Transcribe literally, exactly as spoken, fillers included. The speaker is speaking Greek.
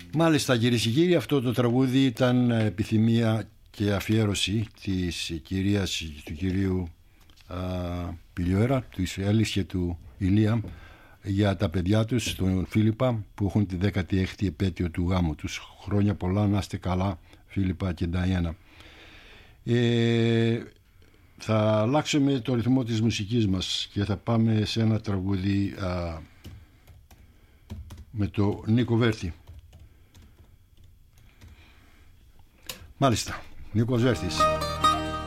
Μάλιστα, κυρίες και κύριοι, αυτό το τραγούδι ήταν επιθυμία και αφιέρωση της κυρίας του κυρίου Πιλιόερα, του Ισραήλης και του Ηλία, για τα παιδιά τους, τον Φίλιππα, που έχουν τη δέκατη έκτη επέτειο του γάμου τους. Χρόνια πολλά, να είστε καλά, Φίλιππα και Νταϊάννα. Ε, θα αλλάξουμε το ρυθμό της μουσικής μας και θα πάμε σε ένα τραγούδι α, με το Νίκο Βέρτη. Μάλιστα, Νίκος Βέρτης.